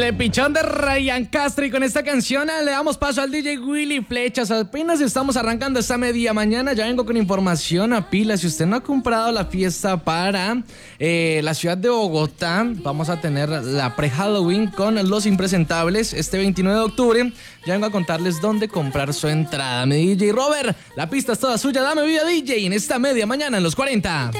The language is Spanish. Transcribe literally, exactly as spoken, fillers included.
El pichón de Ryan Castro, y con esta canción le damos paso al D J Willy Flechas. Apenas estamos arrancando esta media mañana, ya vengo con información a pila. Si usted no ha comprado la fiesta para eh, la ciudad de Bogotá, vamos a tener la pre-Halloween con Los Impresentables este veintinueve de octubre. Ya vengo a contarles dónde comprar su entrada. Mi D J Robert, la pista es toda suya, dame vida D J en esta media mañana en los cuarenta.